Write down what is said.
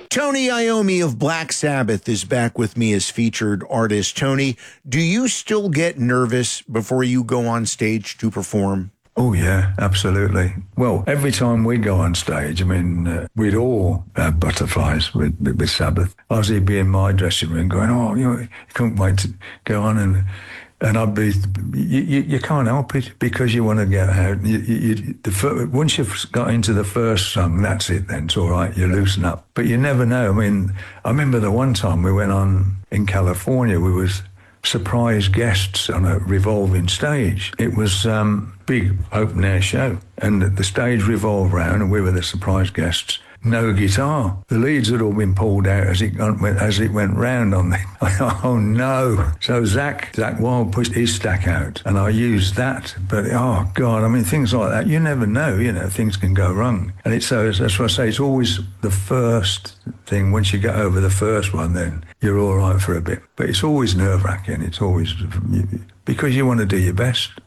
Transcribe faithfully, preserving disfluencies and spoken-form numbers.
Tony Iommi of Black Sabbath is back with me as featured artist. Tony, do you still get nervous before you go on stage to perform? Oh, yeah, absolutely. Well, every time we go on stage, I mean, uh, we'd all have butterflies with, with Sabbath. Ozzy'd be in my dressing room going, oh, you know, you couldn't wait to go on. And and I'd be, you, you, you can't help it because you want to get out. You, you, you, the fir- once you've got into the first song, that's it then. It's all right, you loosen up. But you never know. I mean, I remember the one time we went on in California, we was surprise guests on a revolving stage. It was um big open air show, and the stage revolved round, and we were the surprise guests. No guitar. The leads had all been pulled out as it went, as it went round on the. Oh no! So Zach Zach Wild pushed his stack out, and I used that. But oh god, I mean things like that. You never know. You know things can go wrong, and it's so. That's what I say. It's always the first thing. Once you get over the first one, then you're all right for a bit. But it's always nerve wracking. It's always because you want to do your best.